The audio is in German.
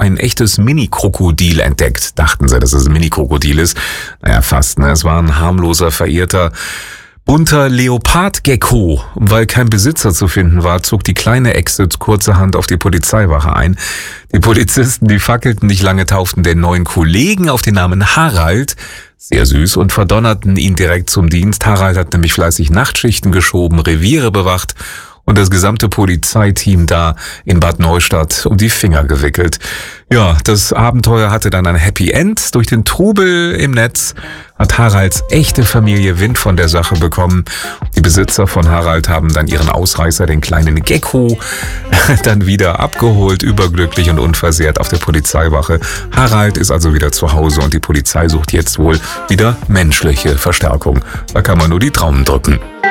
ein echtes Mini-Krokodil entdeckt. Dachten sie, dass es ein Mini-Krokodil ist. Naja, fast, ne? Es war ein harmloser, verirrter, bunter Leopardgecko. Weil kein Besitzer zu finden war, zog die kleine Echse kurzerhand auf die Polizeiwache ein. Die Polizisten, die fackelten nicht lange, tauften den neuen Kollegen auf den Namen Harald, sehr süß, und verdonnerten ihn direkt zum Dienst. Harald hat nämlich fleißig Nachtschichten geschoben, Reviere bewacht und das gesamte Polizeiteam da in Bad Neustadt um die Finger gewickelt. Ja, das Abenteuer hatte dann ein Happy End. Durch den Trubel im Netz hat Haralds echte Familie Wind von der Sache bekommen. Die Besitzer von Harald haben dann ihren Ausreißer, den kleinen Gecko, dann wieder abgeholt, überglücklich und unversehrt auf der Polizeiwache. Harald ist also wieder zu Hause und die Polizei sucht jetzt wohl wieder menschliche Verstärkung. Da kann man nur die Daumen drücken.